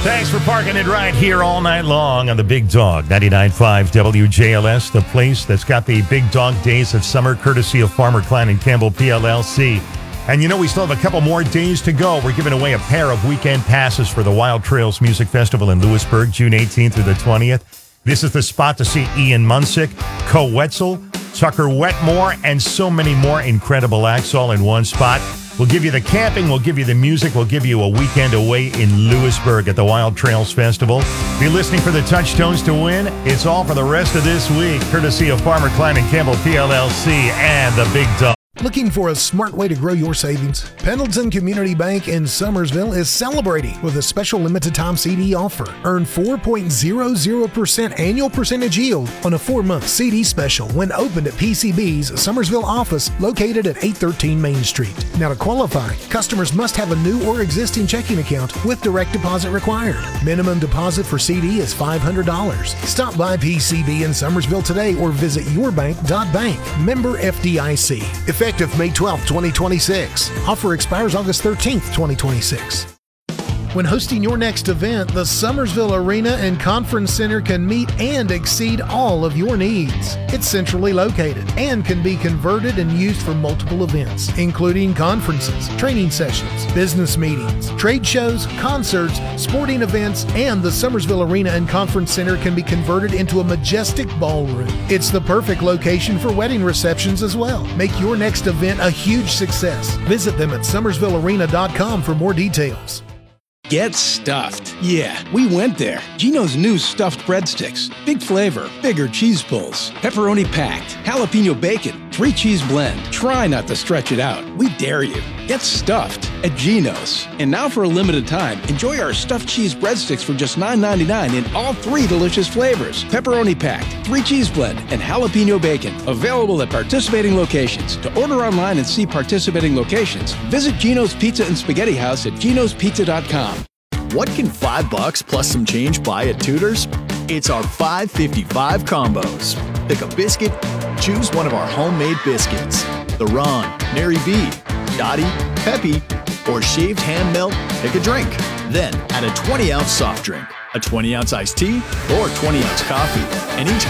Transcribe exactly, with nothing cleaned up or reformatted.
Thanks for parking it right here all night long on the Big Dog, ninety-nine point five W J L S, the place that's got the Big Dog Days of Summer, courtesy of Farmer Klein and Campbell P L L C. And you know, we still have a couple more days to go. We're giving away a pair of weekend passes for the Wild Trails Music Festival in Lewisburg, June eighteenth through the twentieth. This is the spot to see Ian Munsick, Co Wetzel, Tucker Wetmore, and so many more incredible acts all in one spot. We'll give you the camping, we'll give you the music, we'll give you a weekend away in Lewisburg at the Wild Trails Festival. If you're listening for the Touchstones to win, it's all for the rest of this week, courtesy of Farmer Klein and Campbell P L L C and the Big Dog. Looking for a smart way to grow your savings? Pendleton Community Bank in Summersville is celebrating with a special limited-time C D offer. Earn four point zero zero percent annual percentage yield on a four-month C D special when opened at P C B's Summersville office located at eight thirteen Main Street. Now, to qualify, customers must have a new or existing checking account with direct deposit required. Minimum deposit for C D is five hundred dollars. Stop by P C B in Summersville today or visit your bank dot bank. Member F D I C. Effective May twelfth, twenty twenty-six. Offer expires August thirteenth, twenty twenty-six. When hosting your next event, the Summersville Arena and Conference Center can meet and exceed all of your needs. It's centrally located and can be converted and used for multiple events, including conferences, training sessions, business meetings, trade shows, concerts, sporting events, and the Summersville Arena and Conference Center can be converted into a majestic ballroom. It's the perfect location for wedding receptions as well. Make your next event a huge success. Visit them at summersville arena dot com for more details. Get stuffed. Yeah, we went there. Gino's new stuffed breadsticks. Big flavor, bigger cheese pulls, pepperoni packed, jalapeno bacon, three cheese blend. Try not to stretch it out. We dare you. Get stuffed at Gino's. And now for a limited time, enjoy our stuffed cheese breadsticks for just nine ninety-nine in all three delicious flavors. Pepperoni packed, three cheese blend, and jalapeno bacon. Available at participating locations. To order online and see participating locations, visit Gino's Pizza and Spaghetti House at ginos pizza dot com. What can five bucks plus some change buy at Tudor's? It's our five fifty-five combos. Pick a biscuit, choose one of our homemade biscuits. The Ron, Nary B, Dottie, Peppy, or shaved ham melt, pick a drink. Then add a twenty ounce soft drink, a twenty ounce iced tea, or twenty ounce coffee. And each